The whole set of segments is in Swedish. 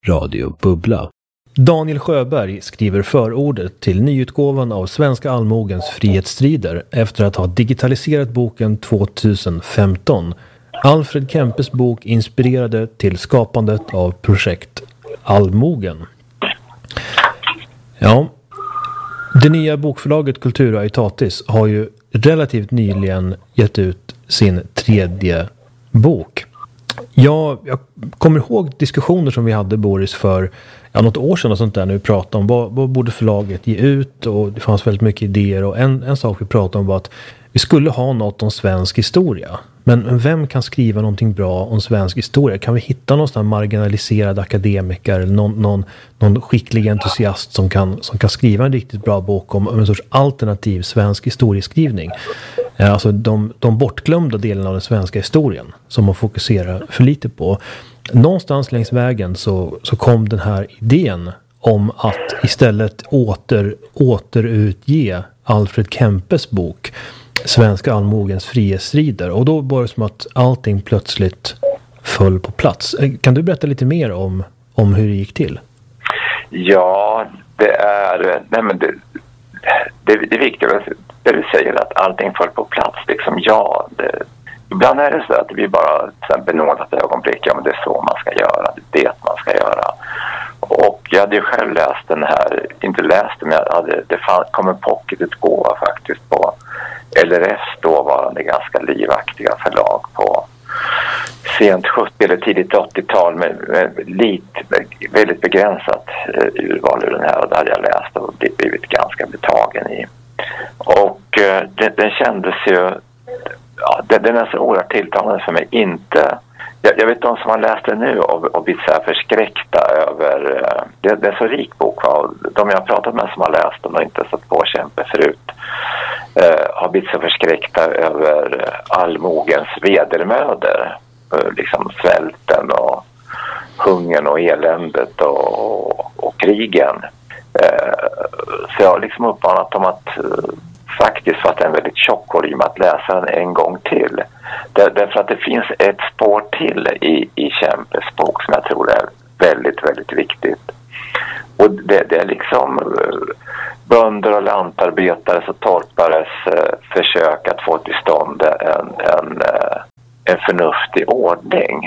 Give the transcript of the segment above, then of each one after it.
Radio Bubbla. Daniel Sjöberg skriver förordet till nyutgåvan av Svenska allmogens frihetsstrider efter att ha digitaliserat boken 2015. Alfred Kempes bok inspirerade till skapandet av projekt Allmogen. Ja, det nya bokförlaget Kultura Aetatis har ju relativt nyligen gett ut sin 3:e bok. Jag kommer ihåg diskussioner som vi hade, Boris, för något år sedan och sånt där, när vi pratade om vad borde förlaget ge ut, och det fanns väldigt mycket idéer, och en sak vi pratade om var att vi skulle ha något om svensk historia. Men vem kan skriva någonting bra om svensk historia? Kan vi hitta någon sån här marginaliserad akademiker eller någon skicklig entusiast som kan skriva en riktigt bra bok om en sorts alternativ svensk historieskrivning? Alltså de bortglömda delarna av den svenska historien som man fokuserar för lite på. Någonstans längs vägen så kom den här idén om att istället återutge Alfred Kempes bok Svenska allmogens frihetsstrider. Och då var det som att allting plötsligt föll på plats. Kan du berätta lite mer om hur det gick till? Ja, det är... Nej, men det är viktigt det du säger, att allting föll på plats. Liksom, ibland är det så att vi bara benådat ett ögonblick. Ja, men det är så man ska göra. Det är det man ska göra. Och jag hade ju själv läst den här, inte läst den, men kom en pocketutgåva faktiskt på LRFs dåvarande ganska livaktiga förlag på sent 70 eller tidigt 80-tal med väldigt begränsat urval ur den här, och där hade jag läst och blivit ganska betagen i. Och den kändes ju, den är så oerhört tilltalande för mig. Jag vet de som har läst det nu och blivit så här förskräckta över, det är en så rik bok, och de jag har pratat med som har läst den och inte satt på Kempe förut har blivit så förskräckta över allmogens vedermödor, liksom svälten och hungern och eländet och krigen. Så jag har liksom uppmanat dem att faktiskt, för att det är en väldigt tjock volym, att läsa den en gång till. Därför att det finns ett spår till i Kempes bok som jag tror är väldigt, väldigt viktigt. Och det är liksom bönder och lantarbetares och torpares försök att få till stånd en förnuftig ordning.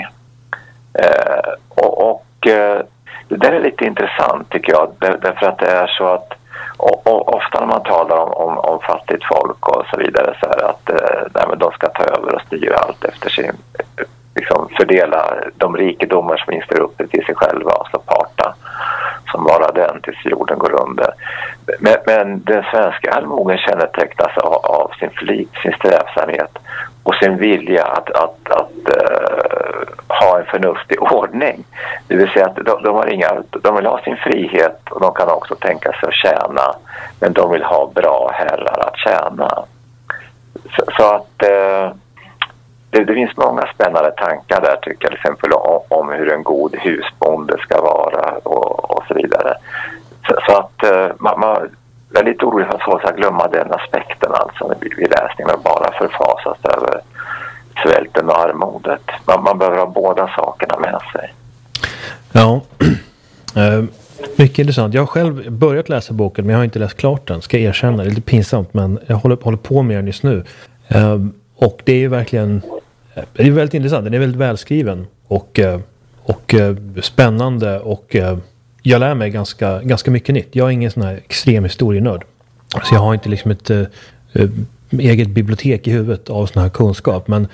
Och det där är lite intressant, tycker jag, därför att det är så att ofta när man talar om fattigt folk och så vidare, så är att men de ska ta över och styra allt efter sin, liksom fördela de rikedomar som finns där uppe till sig själva och så parta som bara den tills jorden går under. Men den svenska allmogen kännetecknas av sin flit, sin strävsamhet och sin vilja att ha en förnuftig ordning. Det vill säga att de vill ha sin frihet, och de kan också tänka sig att tjäna, men de vill ha bra herrar att tjäna. Så att det finns många spännande tankar där, tycker jag, till exempel om hur en god husbonde ska vara och så vidare. Så att man är lite orolig för att folk ska glömma den aspekten, alltså vid läsningen, och bara förfasas över svälten och armodet. Man behöver ha båda sakerna med sig. Ja, mycket intressant. Jag har själv börjat läsa boken, men jag har inte läst klart den, ska jag erkänna. Det är lite pinsamt, men jag håller på med den just nu. Och det är verkligen, det är väldigt intressant. Den är väldigt välskriven och spännande, och jag lär mig ganska mycket nytt. Jag är ingen sån här extrem historienörd, så jag har inte liksom ett eget bibliotek i huvudet av sån här kunskap, men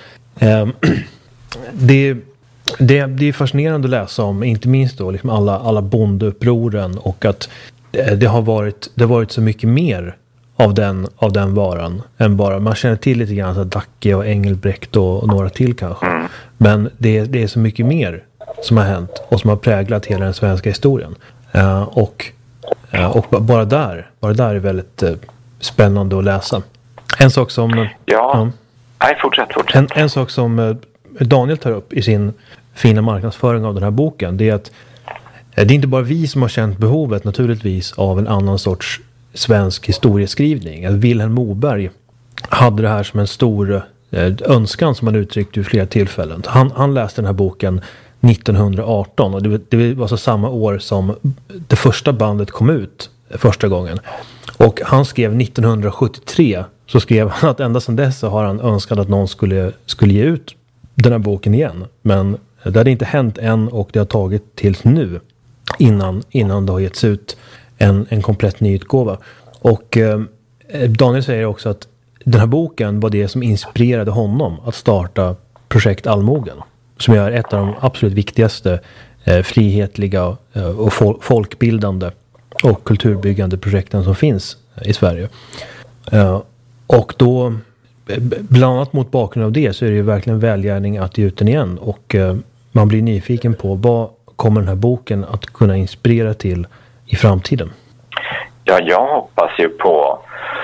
det är fascinerande att läsa om, inte minst då liksom alla bondeupproren, och att det har varit så mycket mer av den varan än bara, man känner till lite grann så Dacke och Engelbrekt och några till kanske, men det är så mycket mer som har hänt och som har präglat hela den svenska historien, och bara där är väldigt spännande att läsa. En sak som fortsätt. En sak som Daniel tar upp i sin fina marknadsföring av den här boken, det är att det är inte bara vi som har känt behovet naturligtvis av en annan sorts svensk historieskrivning. Att Vilhelm Moberg hade det här som en stor önskan som han uttryckte vid flera tillfällen. Han läste den här boken 1918 och det var så samma år som det första bandet kom ut första gången. Och han skrev 1973 så skrev han att ända sedan dess så har han önskat att någon skulle ge ut den här boken igen. Men det hade inte hänt än och det har tagit tills nu innan det har getts ut en komplett nyutgåva. Och Daniel säger också att den här boken var det som inspirerade honom att starta projekt Allmogen. Som är ett av de absolut viktigaste frihetliga och folkbildande och kulturbyggande projekten som finns i Sverige. Och då, bland annat mot bakgrund av det så är det ju verkligen välgärning att ge ut den igen. Och man blir nyfiken på vad kommer den här boken att kunna inspirera till i framtiden? Ja, jag hoppas ju på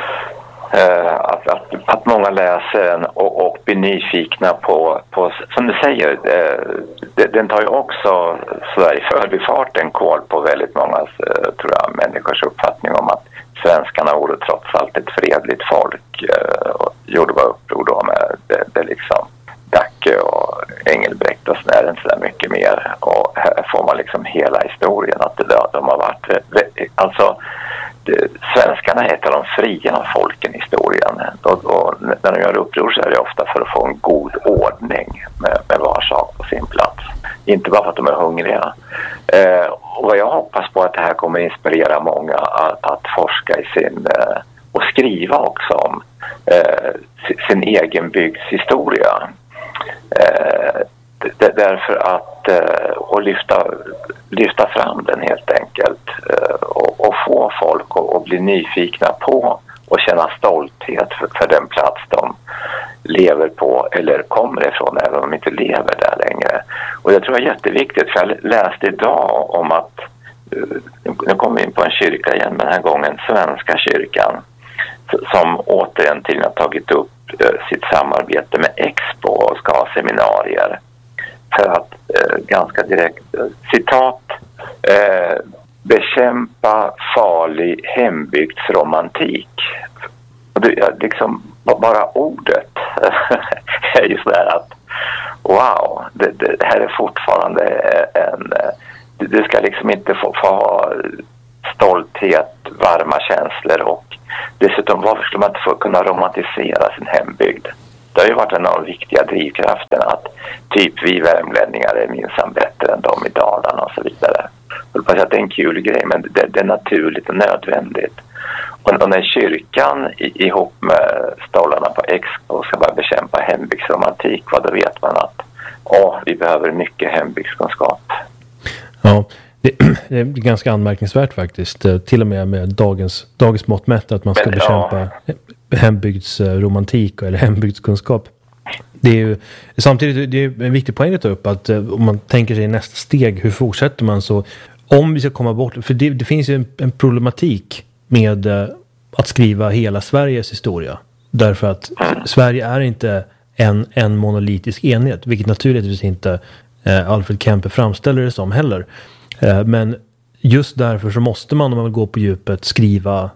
att många läser den och blir nyfikna på som du säger, den tar ju också sådär i förbifarten koll på väldigt många, tror jag, människors uppfattning om att svenskarna vore trots allt ett fredligt folk och gjorde vad uppror då med det liksom Dacke och Engelbrekt och sådär, inte så där mycket mer. Och här får man liksom hela historien att de har varit, alltså svenskarna är ett av de fria folken i historien och när de gör uppror så är det ofta för att få en god ordning med var sak på sin plats. Inte bara för att de är hungriga. Och vad jag hoppas på att det här kommer inspirera många att forska i sin och skriva också om sin egen bygdshistoria. Därför att och lyfta fram den helt enkelt och få folk att bli nyfikna på och känna stolthet för den plats de lever på eller kommer ifrån även om de inte lever där längre. Och det tror jag är jätteviktigt, för jag läste idag om att nu kommer vi in på en kyrka igen, men den här gången Svenska kyrkan som återigen till har tagit upp sitt samarbete med Expo och ska ha seminarier för att ganska direkt citat bekämpa farlig hembygdsromantik. Och det, liksom bara ordet är ju så där att wow, det här är fortfarande du ska liksom inte få ha stolthet, varma känslor och dessutom varför skulle man inte få kunna romantisera sin hembygd? Det har ju varit en av de viktiga drivkrafterna att typ vi värmlänningar är minsann bättre än de i Dalarna och så vidare. Jag hoppas att det är en kul grej, men det är naturligt och nödvändigt. Och när kyrkan ihop med stollarna på Expo ska bara bekämpa hembygdsromantik, då vet man att vi behöver mycket hembygdskunskap. Ja, det är ganska anmärkningsvärt faktiskt. Till och med dagens mått mätt att man ska bekämpa hembygdsromantik eller hembygdskunskap. Det är ju samtidigt det är en viktig poäng att ta upp att om man tänker sig nästa steg, hur fortsätter man så om vi ska komma bort, för det finns ju en problematik med att skriva hela Sveriges historia. Därför att Sverige är inte en monolitisk enhet, vilket naturligtvis inte Alfred Kempe framställer det som heller. Men just därför så måste man, om man vill gå på djupet, skriva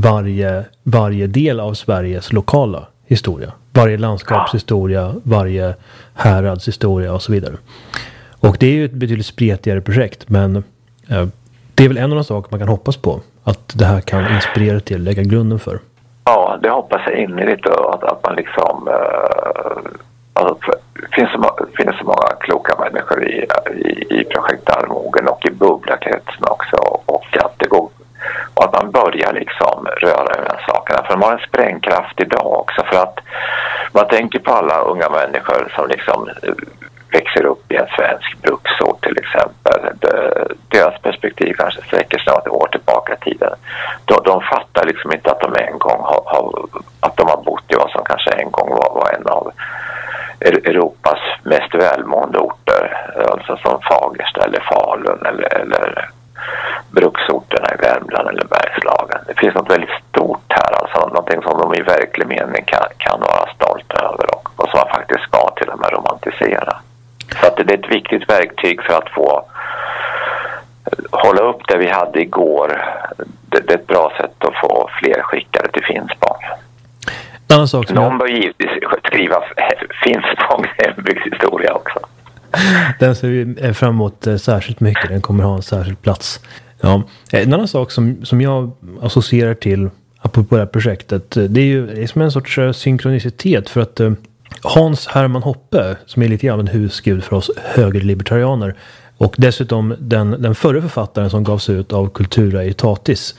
varje del av Sveriges lokala historia. Varje landskapshistoria, varje häradshistoria och så vidare. Och det är ju ett betydligt spretigare projekt, men det är väl en av de saker man kan hoppas på. Att det här kan inspirera till, lägga grunden för. Ja, det hoppas jag innerligt att man liksom alltså, finns så många kloka människor i projekt Allmogen och i bubblarkretsen också och att det går och att man börjar liksom röra över de sakerna, för de har en sprängkraft idag också, för att man tänker på alla unga människor som liksom växer upp i en svensk bruksort till exempel. Deras perspektiv kanske sträcker sig något år tillbaka i tiden. De fattar liksom inte att de en gång att de har bott i vad som kanske en gång var en av Europas mest välmående orter, alltså som Fagersta eller Falun eller bruksorterna i Värmland eller Bergslagen. Det finns något väldigt stort här, alltså någonting som de i verklig mening kan vara stolta över och som man faktiskt ska till och med romantisera. Så att det är ett viktigt verktyg för att få hålla upp det vi hade igår. Det är ett bra sätt att få fler skickare till Finspång. Någon bör givetvis skriva Finspångs hembygdshistoria också. Den ser vi fram emot särskilt mycket. Den kommer ha en särskild plats. Ja. En annan sak som jag associerar till apropå det här projektet, det är ju som en sorts synkronicitet, för att Hans Hermann Hoppe, som är lite grann en husgud för oss högerlibertarianer, och dessutom den förre författaren som gavs ut av Cultura Aetatis,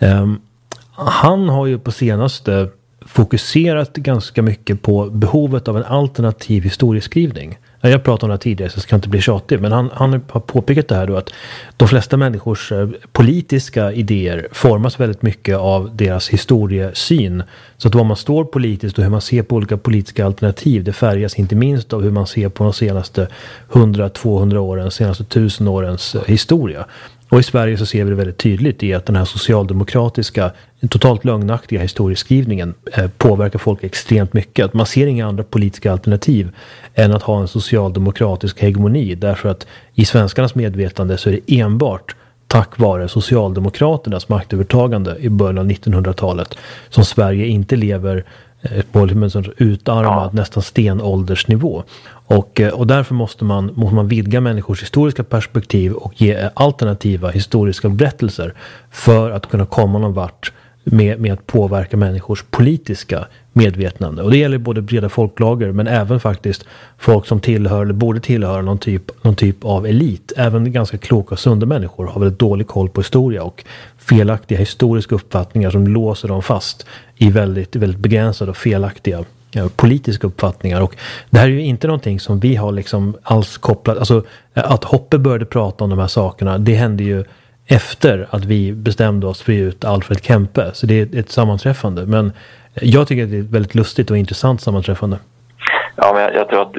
han har ju på senaste fokuserat ganska mycket på behovet av en alternativ historieskrivning. Jag pratade om det här tidigare så jag ska inte bli tjatig, men han har påpekat det här då, att de flesta människors politiska idéer formas väldigt mycket av deras historiesyn. Så att vad man står politiskt och hur man ser på olika politiska alternativ, det färgas inte minst av hur man ser på de senaste 100-200 årens, senaste 1000 årens historia. Och i Sverige så ser vi det väldigt tydligt i att den här socialdemokratiska, totalt lögnaktiga historieskrivningen påverkar folk extremt mycket. Att man ser inga andra politiska alternativ än att ha en socialdemokratisk hegemoni. Därför att i svenskarnas medvetande så är det enbart tack vare Socialdemokraternas maktövertagande i början av 1900-talet som Sverige inte lever på en utarmad, nästan stenåldersnivå. Och därför måste man vidga människors historiska perspektiv och ge alternativa historiska berättelser för att kunna komma någon vart med att påverka människors politiska medvetande. Och det gäller både breda folklager men även faktiskt folk som tillhör eller borde tillhöra någon typ av elit. Även ganska kloka och sunda människor har väldigt dålig koll på historia och felaktiga historiska uppfattningar som låser dem fast i väldigt, väldigt begränsade och felaktiga politiska uppfattningar. Och det här är ju inte någonting som vi har liksom alls kopplat, alltså att Hoppe började prata om de här sakerna, det hände ju efter att vi bestämde oss för ut Alfred Kempe, så det är ett sammanträffande, men jag tycker att det är ett väldigt lustigt och intressant sammanträffande. Ja, men jag tror att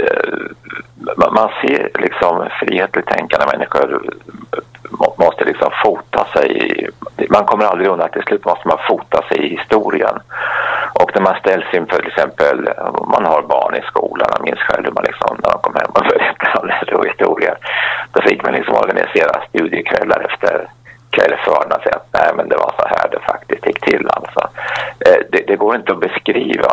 man ser liksom frihetligt tänkande människor måste liksom fota sig man kommer aldrig undan att till slut måste man fota sig i historien. Och när man ställs inför till exempel, man har barn i skolan, jag minns själv hur man liksom, när de kom hem och berättade om det historier, då fick man liksom organisera studiekvällar efter kvällsförarna och säga att nej, men det var så här det faktiskt gick till. Alltså. Det går inte att beskriva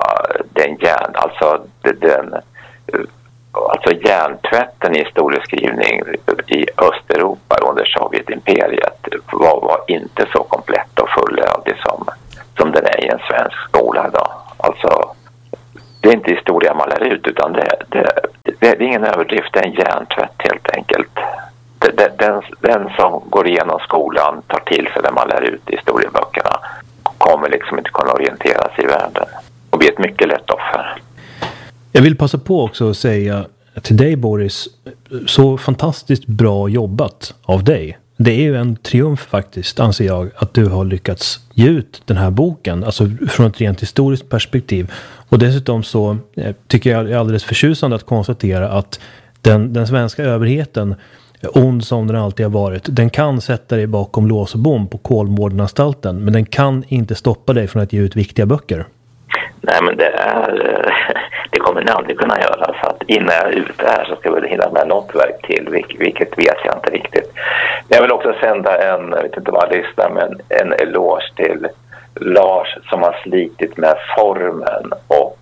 alltså hjärntvätten i historieskrivning i Östeuropa under Sovjetimperiet var inte så komplett och fullödig som den är i en svensk skola idag. Alltså, det är inte historia man lär ut, utan det är ingen överdrift, det är en hjärntvätt helt enkelt. Den som går igenom skolan, tar till sig det man lär ut i historieböckerna, kommer liksom inte kunna orientera sig i världen och blir ett mycket lätt offer. Jag vill passa på också att säga till dig, Boris, så fantastiskt bra jobbat av dig. Det är ju en triumf faktiskt, anser jag, att du har lyckats ge ut den här boken, alltså från ett rent historiskt perspektiv. Och dessutom så tycker jag det är alldeles förtjusande att konstatera att den svenska överheten, ond som den alltid har varit, den kan sätta dig bakom lås och bom på Kolmårdenanstalten, men den kan inte stoppa dig från att ge ut viktiga böcker. Nej, men det kommer ni aldrig kunna göra, så att innan jag är ute här så ska jag väl hinna med något verk till, vilket vet jag inte riktigt. Jag vill också sända jag vet inte vad jag lyssnar, men en eloge till Lars som har slitit med formen och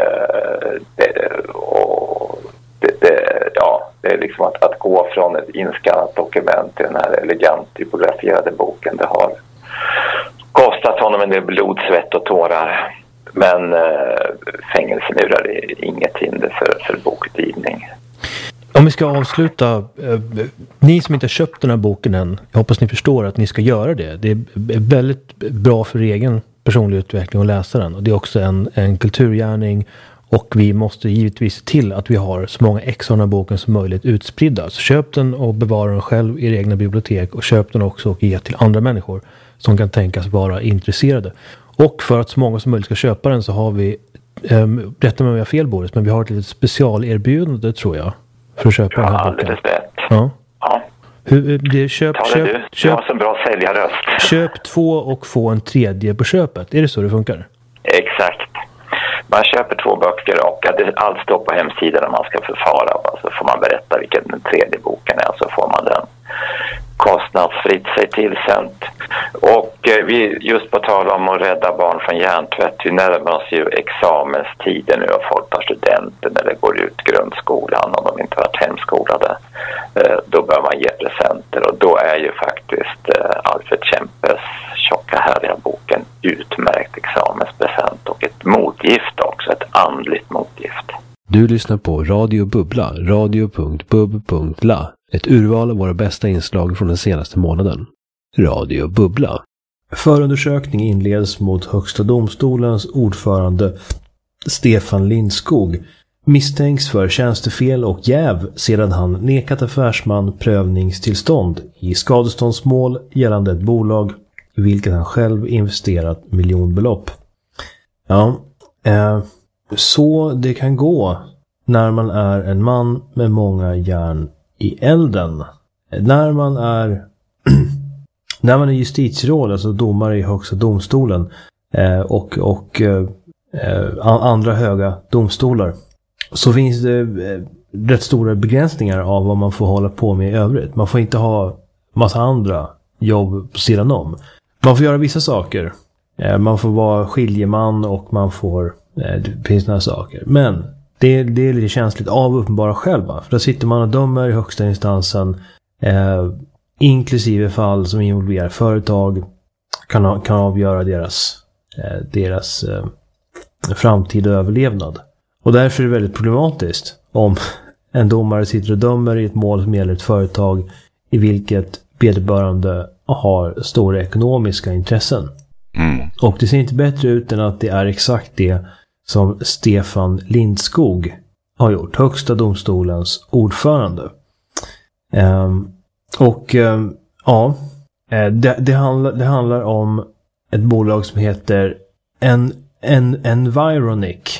det är liksom att gå från ett inskannat dokument till den här elegant typograferade boken. Det har kostat honom en del blod, svett och tårar. Men fängelsemurar är inget hinder för bokutgivning. Om vi ska avsluta, ni som inte har köpt den här boken än, jag hoppas ni förstår att ni ska göra det. Det är väldigt bra för egen personlig utveckling att läsa den. Och det är också en kulturgärning, och vi måste givetvis se till att vi har så många ex av den här boken som möjligt utspridda. Så köp den och bevara den själv i det egna bibliotek, och köp den också och ge till andra människor som kan tänkas vara intresserade. Och för att så många som möjligt ska köpa den så har vi, berätta mig om jag har fel, Boris, men vi har ett litet specialerbjudande, tror jag, för att köpa den här boken. Ja. Köp, du har så bra säljarröst. Köp 2 och få en 3:e på köpet. Är det så det funkar? Exakt. Man köper 2 böcker och allt står på hemsidan när man ska förfara. Så får man berätta vilken den 3:e boken är, så får man den kostnadsfritt sig tillsänt. Och vi just på tal om att rädda barn från hjärntvätt, vi närmar oss ju examenstiden nu och folk tar studenten eller går ut grundskolan om de inte varit hemskolade. Då bör man ge presenter, och då är ju faktiskt Alfred Kempes tjocka härliga boken utmärkt examenspresent, och ett motgift också, ett andligt motgift. Du lyssnar på Radio Bubbla, radio.bub.la. Ett urval av våra bästa inslag från den senaste månaden. Radio Bubbla. Förundersökning inleds mot Högsta domstolens ordförande Stefan Lindskog. Misstänks för tjänstefel och jäv sedan han nekat affärsman prövningstillstånd i skadeståndsmål gällande ett bolag i vilket han själv investerat miljonbelopp. Ja, så det kan gå när man är en man med många järn i elden. När man är justitieråd, alltså domare i Högsta domstolen och andra höga domstolar, så finns det rätt stora begränsningar av vad man får hålla på med i övrigt. Man får inte ha massa andra jobb på sidan om. Man får göra vissa saker. Man får vara skiljeman och man får det finns några saker. Men det är lite känsligt av uppenbara själva. För då sitter man och dömer i högsta instansen, inklusive fall som involverar företag, kan avgöra deras framtida överlevnad. Och därför är det väldigt problematiskt om en domare sitter och dömer i ett mål som gäller ett företag i vilket vederbörande har stora ekonomiska intressen. Och det ser inte bättre ut än att det är exakt det som Stefan Lindskog har gjort, Högsta domstolens ordförande. Det handlar om ett bolag som heter Environic.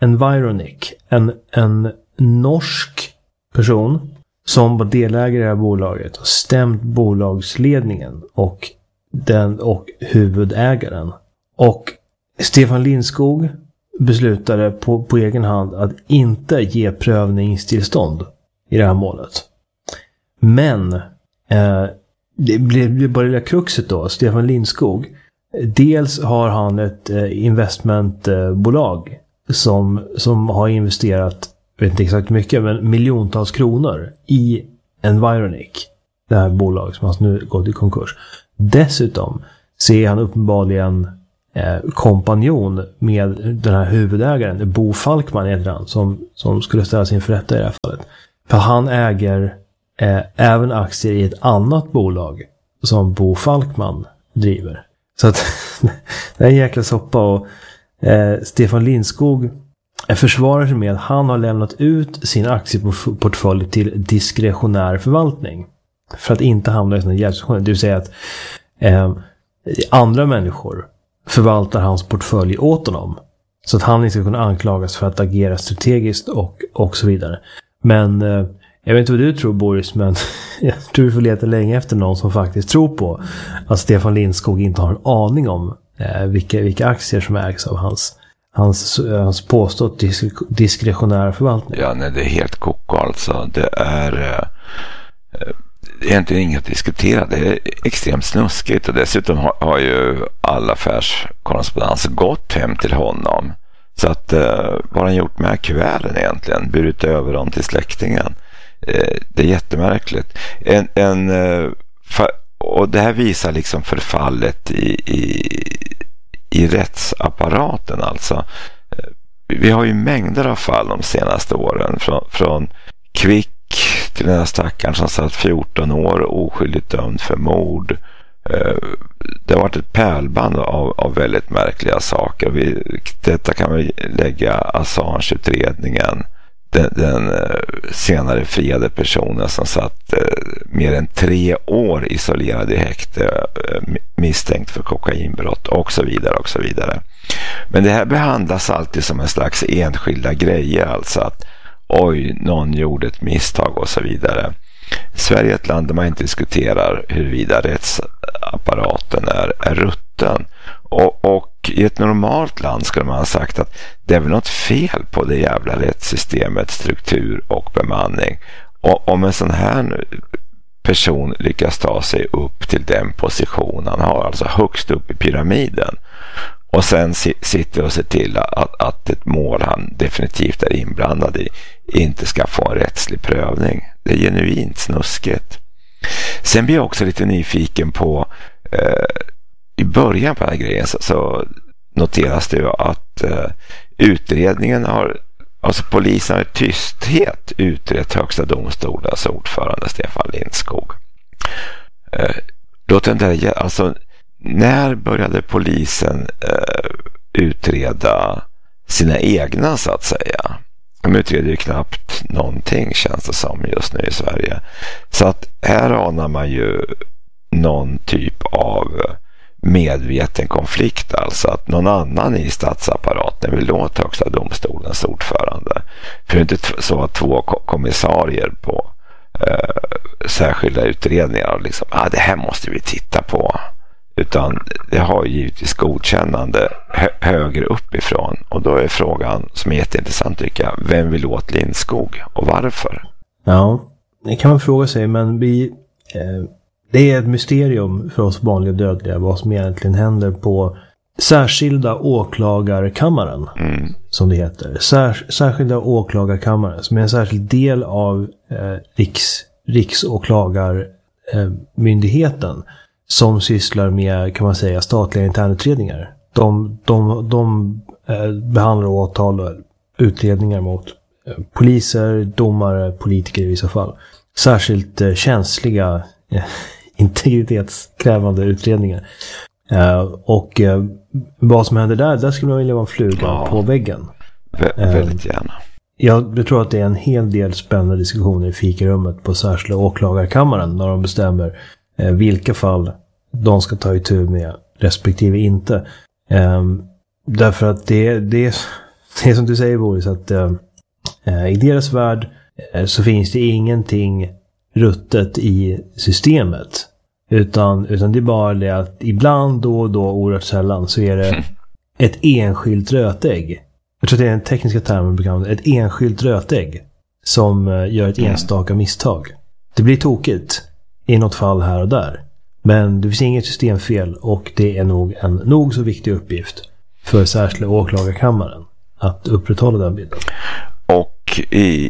En norsk person som var delägare i det här bolaget och stämt bolagsledningen och huvudägaren. Och Stefan Lindskog beslutade på egen hand att inte ge prövningstillstånd i det här målet. Men det blir bara det kruxet då. Stefan Lindskog, dels har han ett investmentbolag som har investerat, jag vet inte exakt mycket, men miljontals kronor i Environic, det här bolaget som har nu gått i konkurs. Dessutom ser han uppenbarligen kompanjon med den här huvudägaren, Bo Falkman heter han, som skulle ställas inför rätta i det här fallet. För han äger även aktier i ett annat bolag som Bo Falkman driver. Så att det är en jäkla soppa, och Stefan Lindskog försvarar sig med att han har lämnat ut sin aktieportfölj till diskretionär förvaltning för att inte hamna i sådana jävsituationer. Det vill säga att andra människor förvaltar hans portfölj åt honom så att han inte ska kunna anklagas för att agera strategiskt och så vidare. Men jag vet inte vad du tror, Boris, men jag tror vi får leta länge efter någon som faktiskt tror på att Stefan Lindskog inte har en aning om vilka aktier som ägs av hans påstått diskretionära förvaltning. Ja, nej, det är helt koko alltså. Det är egentligen inget att diskutera. Det är extremt snuskigt, och dessutom har ju all affärskorrespondens gått hem till honom. Så att vad har han gjort med kuverten egentligen? Burit över dem till släktingen. Det är jättemärkligt. Och det här visar liksom förfallet i rättsapparaten alltså. Vi har ju mängder av fall de senaste åren, från Kvick till den här stackaren som satt 14 år oskyldigt dömd för mord. Det har varit ett pärlband av väldigt märkliga saker. Detta kan vi lägga Assange-utredningen, den senare friade personen som satt mer än 3 år isolerad i häkte misstänkt för kokainbrott och så vidare och så vidare. Men det här behandlas alltid som en slags enskilda grejer, alltså att oj, någon gjorde ett misstag och så vidare. Sverige är ett land där man inte diskuterar huruvida rättsapparaten är rutten. Och i ett normalt land skulle man ha sagt att det är väl något fel på det jävla rättssystemets struktur och bemanning. Och om en sån här person lyckas ta sig upp till den position han har, alltså högst upp i pyramiden, och sen sitter och ser till att ett mål han definitivt är inblandad i inte ska få en rättslig prövning. Det är genuint snuskigt. Sen blir jag också lite nyfiken på i början på den här grejen så noteras det ju att utredningen alltså polisen har i tysthet utrett Högsta domstolens ordförande Stefan Lindskog. Alltså, när började polisen utreda sina egna, så att säga? De utreder ju knappt någonting, känns det som, just nu i Sverige. Så att här anar man ju någon typ av medveten konflikt, alltså att någon annan i statsapparaten vill åt Högsta domstolens ordförande. För det är inte så att två kommissarier på särskilda utredningar liksom, det här måste vi titta på, utan det har givetvis godkännande högre uppifrån, och då är frågan, som är jätteintressant tycker jag, vem vill åt Lindskog och varför? Ja, det kan man fråga sig, men det är ett mysterium för oss vanliga dödliga vad som egentligen händer på särskilda åklagarkammaren, som det heter. Särskilda åklagarkammaren, som är en särskild del av riksåklagarmyndigheten, som sysslar med, kan man säga, statliga internutredningar. De behandlar åtal och utredningar mot poliser, domare, politiker i vissa fall. Särskilt känsliga integritetskrävande utredningar. Och vad som händer där skulle man vilja vara en fluga på väggen. Väldigt gärna. Jag tror att det är en hel del spännande diskussioner i fikarummet på särskilda åklagarkammaren när de bestämmer vilka fall de ska ta itu med respektive inte. Därför att det är som du säger, Boris, att i deras värld så finns det ingenting ruttet i systemet, utan det är bara det att ibland då och då, oerhört sällan, så är det ett enskilt rötägg. Jag tror att det är den tekniska termen, ett enskilt rötägg som gör ett enstaka misstag. Det blir tokigt i något fall här och där, men det finns inget systemfel, och det är nog en nog så viktig uppgift för särskilda åklagarkammaren att upprätthålla den bilden. Och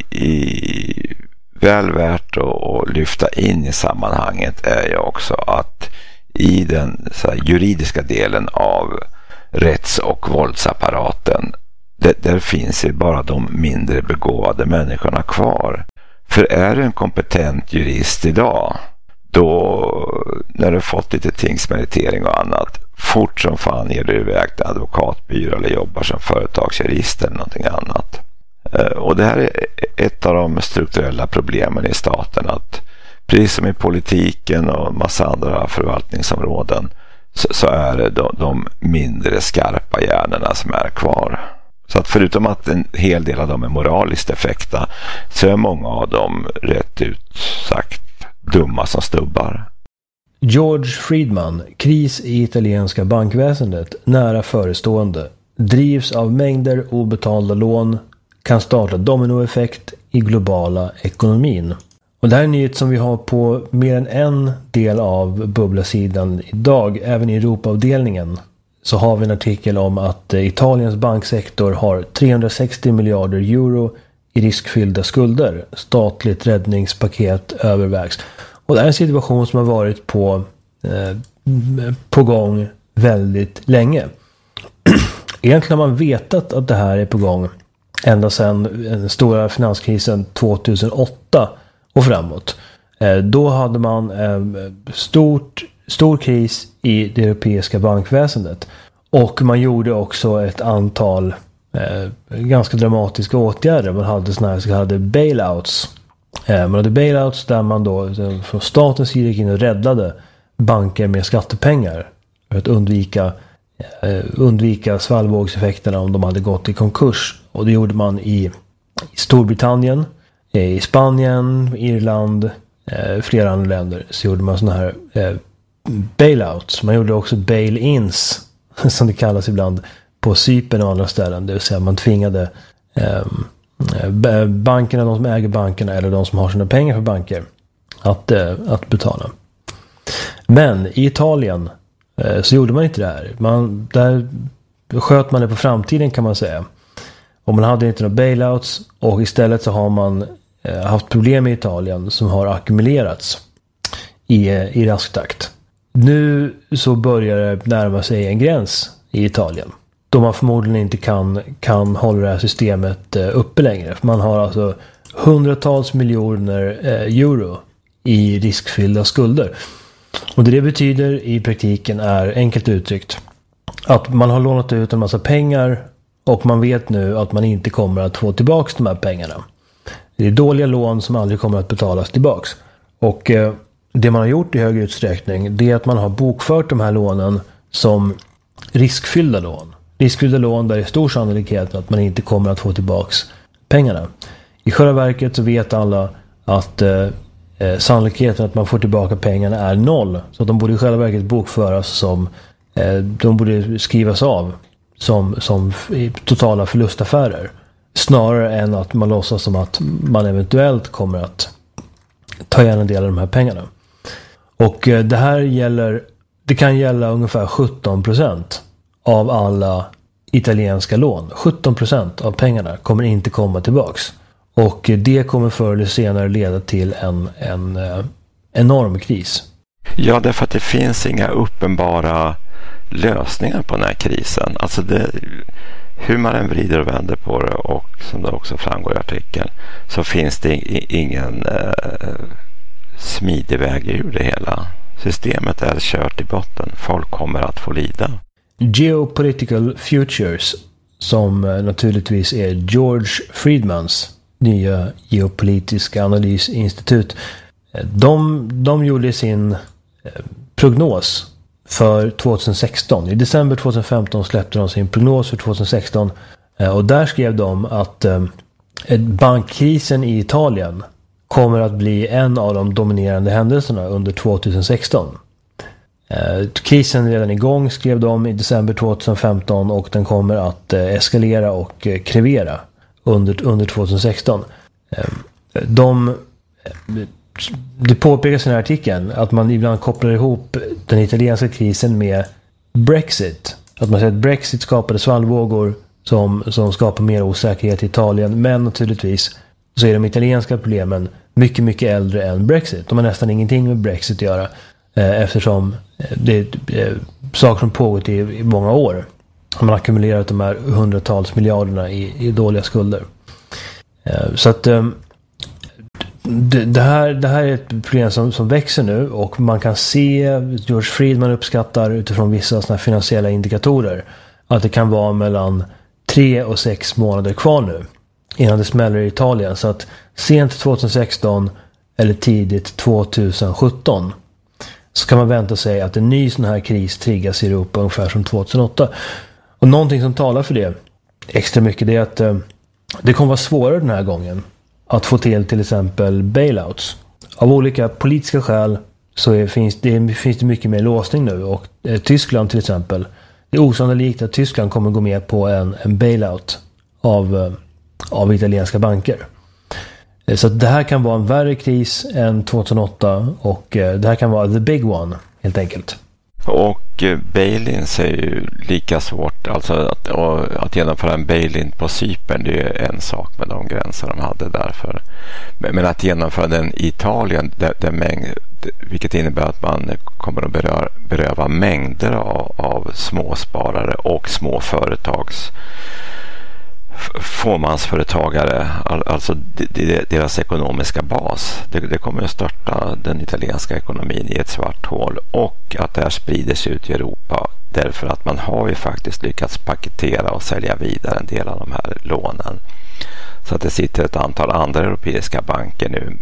väl värt att lyfta in i sammanhanget är ju också att i den så här, juridiska delen av rätts- och våldsapparaten, där finns ju bara de mindre begåvade människorna kvar. För är du en kompetent jurist idag, då när du fått lite tingsmeritering och annat, fort som fan ger du iväg till advokatbyrå eller jobbar som företagsjurist eller någonting annat. Och det här är ett av de strukturella problemen i staten, att precis som i politiken och massa andra förvaltningsområden så är det de mindre skarpa hjärnorna som är kvar. Så att förutom att en hel del av dem är moraliskt defekta, så är många av dem rätt ut sagt dumma som stubbar. George Friedman, kris i italienska bankväsendet, nära förestående, drivs av mängder obetalda lån, kan starta dominoeffekt i globala ekonomin. Och det här är en nyhet som vi har på mer än en del av bubblasidan idag. Även i Europaavdelningen så har vi en artikel om att Italiens banksektor har 360 miljarder euro i riskfyllda skulder. Statligt räddningspaket övervägs. Och det är en situation som har varit på gång väldigt länge. Egentligen har man vetat att det här är på gång ända sedan den stora finanskrisen 2008 och framåt. Då hade man stor kris i det europeiska bankväsendet. Och man gjorde också ett antal ganska dramatiska åtgärder. Man hade såna här så kallade bailouts. Man hade bailouts där man då från statens sida gick in och räddade banker med skattepengar för att undvika svallvågseffekterna om de hade gått i konkurs. Och det gjorde man i Storbritannien, i Spanien, Irland, flera andra länder. Så gjorde man såna här bailouts. Man gjorde också bail-ins, som det kallas ibland, på Cypern och andra ställen. Det vill säga man tvingade bankerna, de som äger bankerna eller de som har sina pengar för banker, att betala. Men i Italien så gjorde man inte det här. Där sköt man det på framtiden, kan man säga. Och man hade inte några bailouts, och istället så har man haft problem i Italien som har ackumulerats i rask takt. Nu så börjar det närma sig en gräns i Italien då man förmodligen inte kan hålla det här systemet uppe längre. Man har alltså hundratals miljoner euro i riskfyllda skulder. Och det betyder i praktiken är, enkelt uttryckt, att man har lånat ut en massa pengar och man vet nu att man inte kommer att få tillbaka de här pengarna. Det är dåliga lån som aldrig kommer att betalas tillbaks. Och det man har gjort i hög utsträckning, det är att man har bokfört de här lånen som riskfyllda lån. Riskfyllda lån där det är stor sannolikhet att man inte kommer att få tillbaks pengarna. I själva verket så vet alla att sannolikheten att man får tillbaka pengarna är 0. Så att de borde i själva verket bokföras som, de borde skrivas av som totala förlustaffärer. Snarare än att man låtsas som att man eventuellt kommer att ta igen en del av de här pengarna. Och det kan gälla ungefär 17% av alla italienska lån. 17% av pengarna kommer inte komma tillbaks. Och det kommer förr eller senare leda till en enorm kris. Ja, därför att det finns inga uppenbara lösningar på den här krisen. Alltså hur man än vrider och vänder på det, och som det också framgår i artikeln, så finns det ingen smidig väg ur det hela. Systemet är kört i botten. Folk kommer att få lida. Geopolitical Futures, som naturligtvis är George Friedmans nya geopolitiska analysinstitut, de gjorde sin prognos för 2016. I december 2015 släppte de sin prognos för 2016, och där skrev de att bankkrisen i Italien kommer att bli en av de dominerande händelserna under 2016. Krisen är redan igång, skrev de i december 2015, och den kommer att eskalera och krevera under 2016. Det påpekas i den här artikeln att man ibland kopplar ihop den italienska krisen med Brexit. Att man säger att Brexit skapade svallvågor som skapar mer osäkerhet i Italien. Men naturligtvis så är de italienska problemen mycket, mycket äldre än Brexit. De har nästan ingenting med Brexit att göra, eftersom det är saker som pågått i många år. Man har ackumulerat de här hundratals miljarderna i dåliga skulder. Så att det här är ett problem som växer nu, och man kan se, George Friedman uppskattar utifrån vissa såna finansiella indikatorer, att det kan vara mellan 3 och 6 månader kvar nu innan det smäller i Italien. Så att sent 2016 eller tidigt 2017 så kan man vänta sig att en ny sån här kris triggas i Europa ungefär som 2008. Och någonting som talar för det extra mycket, det är att det kommer vara svårare den här gången att få till exempel bailouts. Av olika politiska skäl så finns det mycket mer låsning nu, och Tyskland till exempel, det är osannolikt att Tyskland kommer gå med på en bailout av italienska banker. Så det här kan vara en värre kris än 2008, och det här kan vara the big one helt enkelt. Och bail-ins är ju lika svårt, alltså att genomföra en bail-in på Cypern, det är en sak med de gränser de hade därför. Men att genomföra den i Italien, vilket innebär att man kommer att beröva mängder av småsparare och fåmansföretagare, alltså deras ekonomiska bas. Det kommer att störta den italienska ekonomin i ett svart hål, och att det här sprider sig ut i Europa, därför att man har ju faktiskt lyckats paketera och sälja vidare en del av de här lånen. Så att det sitter ett antal andra europeiska banker nu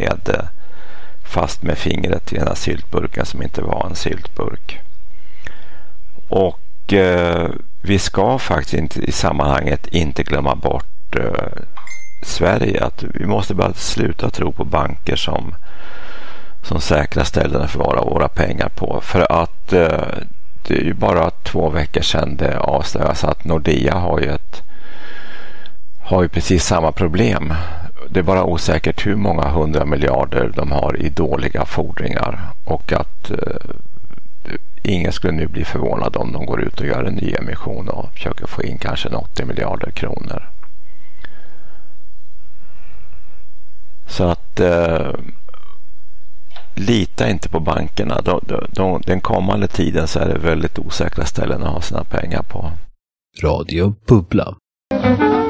fast med fingret i den här syltburken som inte var en syltburk. Och vi ska faktiskt inte i sammanhanget inte glömma bort Sverige. Att vi måste bara sluta tro på banker som säkra ställen att förvara våra pengar på. För att det är ju bara 2 veckor sedan det avslöjas att Nordea har ju precis samma problem. det är bara osäkert hur många 100 miljarder de har i dåliga fordringar, och att ingen skulle nu bli förvånad om de går ut och gör en ny emission och försöker få in kanske 80 miljarder kronor. Så att lita inte på bankerna. Den kommande tiden så är det väldigt osäkra ställen att ha sina pengar på. Radio Bubbla.